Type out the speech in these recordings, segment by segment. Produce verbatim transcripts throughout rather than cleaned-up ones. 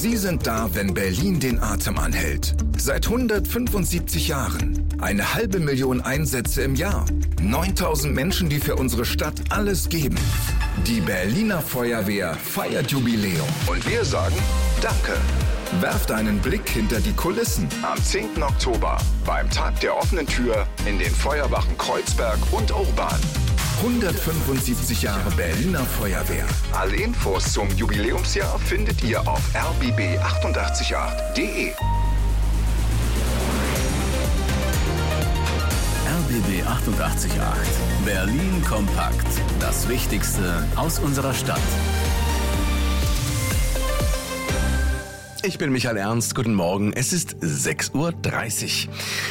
Sie sind da, wenn Berlin den Atem anhält. Seit hundertfünfundsiebzig Jahren. Eine halbe Million Einsätze im Jahr. neuntausend Menschen, die für unsere Stadt alles geben. Die Berliner Feuerwehr feiert Jubiläum. Und wir sagen Danke. Werft einen Blick hinter die Kulissen. Am zehnten Oktober beim Tag der offenen Tür in den Feuerwachen Kreuzberg und Urban. hundertfünfundsiebzig Jahre Berliner Feuerwehr. Alle Infos zum Jubiläumsjahr findet ihr auf r b b achtundachtzig Punkt acht punkt d e. R B B achtundachtzig Punkt acht. Berlin kompakt. Das Wichtigste aus unserer Stadt. Ich bin Michael Ernst, guten Morgen. Es ist sechs Uhr dreißig.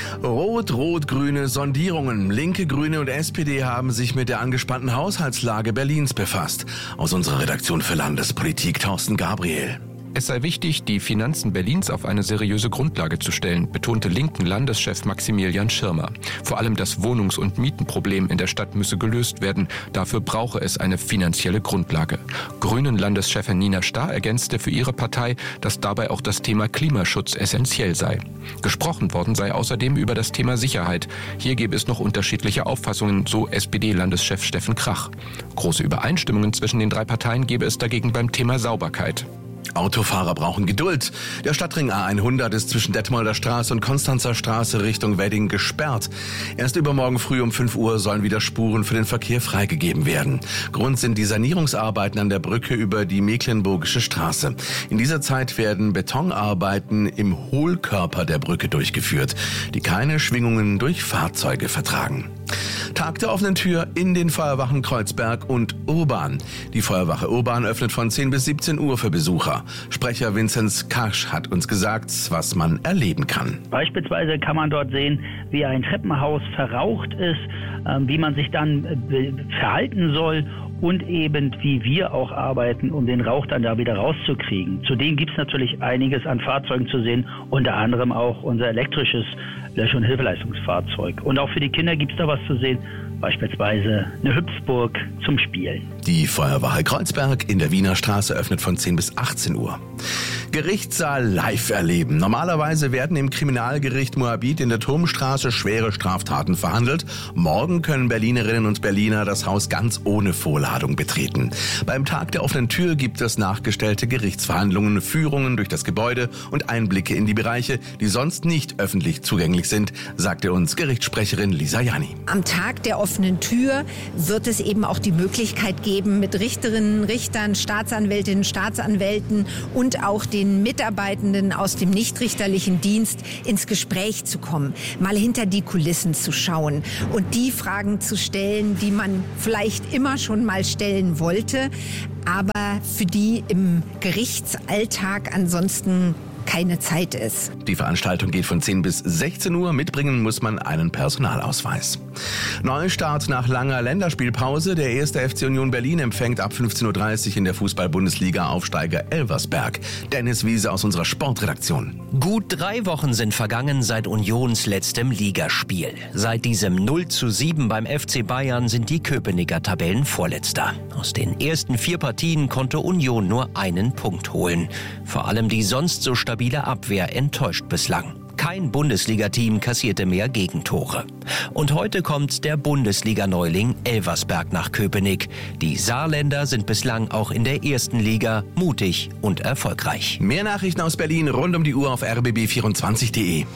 Rot-Rot-Grüne Sondierungen. Linke, Grüne und S P D haben sich mit der angespannten Haushaltslage Berlins befasst. Aus unserer Redaktion für Landespolitik, Thorsten Gabriel. Es sei wichtig, die Finanzen Berlins auf eine seriöse Grundlage zu stellen, betonte linken Landeschef Maximilian Schirmer. Vor allem das Wohnungs- und Mietenproblem in der Stadt müsse gelöst werden. Dafür brauche es eine finanzielle Grundlage. Grünen Landeschefin Nina Starr ergänzte für ihre Partei, dass dabei auch das Thema Klimaschutz essentiell sei. Gesprochen worden sei außerdem über das Thema Sicherheit. Hier gäbe es noch unterschiedliche Auffassungen, so S P D-Landeschef Steffen Krach. Große Übereinstimmungen zwischen den drei Parteien gäbe es dagegen beim Thema Sauberkeit. Autofahrer brauchen Geduld. Der Stadtring A hundert ist zwischen Detmolder Straße und Konstanzer Straße Richtung Wedding gesperrt. Erst übermorgen früh um fünf Uhr sollen wieder Spuren für den Verkehr freigegeben werden. Grund sind die Sanierungsarbeiten an der Brücke über die Mecklenburgische Straße. In dieser Zeit werden Betonarbeiten im Hohlkörper der Brücke durchgeführt, die keine Schwingungen durch Fahrzeuge vertragen. Tag der offenen Tür in den Feuerwachen Kreuzberg und Urban. Die Feuerwache Urban öffnet von zehn bis siebzehn Uhr für Besucher. Sprecher Vinzenz Karsch hat uns gesagt, was man erleben kann. Beispielsweise kann man dort sehen, wie ein Treppenhaus verraucht ist, wie man sich dann verhalten soll und eben wie wir auch arbeiten, um den Rauch dann da wieder rauszukriegen. Zudem gibt es natürlich einiges an Fahrzeugen zu sehen, unter anderem auch unser elektrisches Lösch- und Hilfeleistungsfahrzeug. Und auch für die Kinder gibt es da was zu sehen, beispielsweise eine Hüpfburg zum Spielen. Die Feuerwache Kreuzberg in der Wiener Straße öffnet von zehn bis achtzehn Uhr. Gerichtssaal live erleben. Normalerweise werden im Kriminalgericht Moabit in der Turmstraße schwere Straftaten verhandelt. Morgen können Berlinerinnen und Berliner das Haus ganz ohne Vorladung betreten. Beim Tag der offenen Tür gibt es nachgestellte Gerichtsverhandlungen, Führungen durch das Gebäude und Einblicke in die Bereiche, die sonst nicht öffentlich zugänglich sind, sagte uns Gerichtssprecherin Lisa Jani. Am Tag der offenen Tür wird es eben auch die Möglichkeit geben, mit Richterinnen, Richtern, Staatsanwältinnen, Staatsanwälten und auch den Mitarbeitenden aus dem nichtrichterlichen Dienst ins Gespräch zu kommen, mal hinter die Kulissen zu schauen und die Fragen zu stellen, die man vielleicht immer schon mal stellen wollte, aber für die im Gerichtsalltag ansonsten keine Zeit ist. Die Veranstaltung geht von zehn bis sechzehn Uhr. Mitbringen muss man einen Personalausweis. Neustart nach langer Länderspielpause. Der erste F C Union Berlin empfängt ab fünfzehn Uhr dreißig in der Fußball-Bundesliga Aufsteiger Elversberg. Dennis Wiese aus unserer Sportredaktion. Gut drei Wochen sind vergangen seit Unions letztem Ligaspiel. Seit diesem null zu sieben beim F C Bayern sind die Köpenicker Tabellenvorletzter. Aus den ersten vier Partien konnte Union nur einen Punkt holen. Vor allem die sonst so stabile Abwehr enttäuscht bislang. Kein Bundesliga-Team kassierte mehr Gegentore. Und heute kommt der Bundesliga-Neuling Elversberg nach Köpenick. Die Saarländer sind bislang auch in der ersten Liga mutig und erfolgreich. Mehr Nachrichten aus Berlin rund um die Uhr auf r b b vierundzwanzig punkt d e.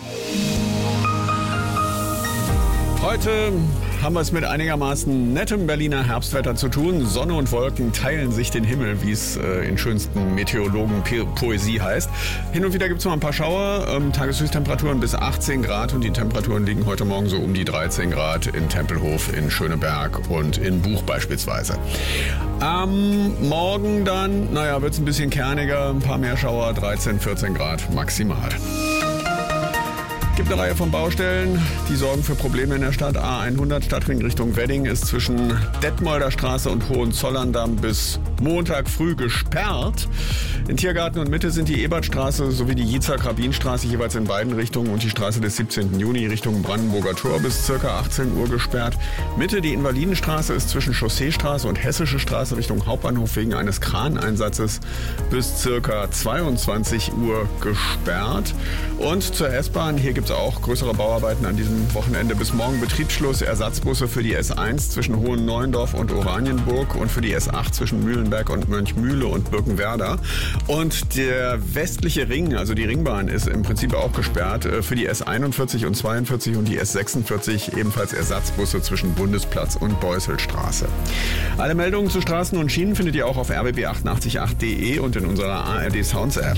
Heute haben wir es mit einigermaßen nettem Berliner Herbstwetter zu tun. Sonne und Wolken teilen sich den Himmel, wie es äh, in schönsten Meteorologen-Poesie heißt. Hin und wieder gibt es noch ein paar Schauer, ähm, Tageshöchsttemperaturen bis achtzehn Grad und die Temperaturen liegen heute Morgen so um die dreizehn Grad in Tempelhof, in Schöneberg und in Buch beispielsweise. Am Morgen dann, naja, wird es ein bisschen kerniger, ein paar mehr Schauer, dreizehn, vierzehn Grad maximal. Gibt eine Reihe von Baustellen, die sorgen für Probleme in der Stadt. A hundert Stadtring Richtung Wedding ist zwischen Detmolder Straße und Hohenzollern-Damm bis Montag früh gesperrt. In Tiergarten und Mitte sind die Ebertstraße sowie die Jizer-Krabin-Straße jeweils in beiden Richtungen und die Straße des siebzehnten Juni Richtung Brandenburger Tor bis ca. achtzehn Uhr gesperrt. Mitte die Invalidenstraße ist zwischen Chausseestraße und Hessische Straße Richtung Hauptbahnhof wegen eines Kraneinsatzes bis ca. zweiundzwanzig Uhr gesperrt. Und zur S-Bahn, hier gibt es auch größere Bauarbeiten an diesem Wochenende. Bis morgen Betriebsschluss, Ersatzbusse für die S eins zwischen Hohenneuendorf und Oranienburg und für die S acht zwischen Mühlenberg und Mönchmühle und Birkenwerder. Und der westliche Ring, also die Ringbahn, ist im Prinzip auch gesperrt. Für die S einundvierzig und zweiundvierzig und die S sechsundvierzig ebenfalls Ersatzbusse zwischen Bundesplatz und Beusselstraße. Alle Meldungen zu Straßen und Schienen findet ihr auch auf r b b achtundachtzig punkt acht punkt de und in unserer A R D Sounds App.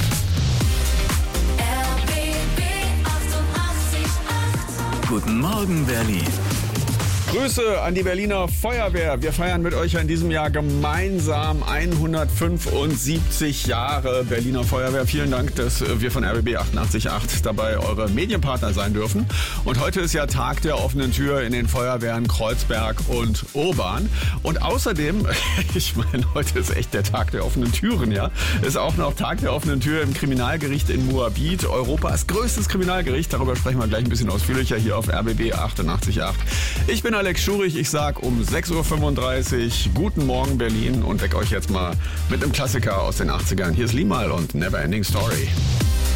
Guten Morgen, Berlin. Grüße an die Berliner Feuerwehr. Wir feiern mit euch in diesem Jahr gemeinsam hundertfünfundsiebzig Jahre Berliner Feuerwehr. Vielen Dank, dass wir von R B B achtundachtzig Punkt acht dabei eure Medienpartner sein dürfen. Und heute ist ja Tag der offenen Tür in den Feuerwehren Kreuzberg und Urban. Und außerdem, ich meine, heute ist echt der Tag der offenen Türen, ja, ist auch noch Tag der offenen Tür im Kriminalgericht in Moabit, Europas größtes Kriminalgericht. Darüber sprechen wir gleich ein bisschen ausführlicher hier auf R B B achtundachtzig Punkt acht. Ich bin Alex Schurich, ich sag um sechs Uhr fünfunddreißig Guten Morgen Berlin und weck euch jetzt mal mit einem Klassiker aus den achtzigern. Hier ist Limal und Never Ending Story.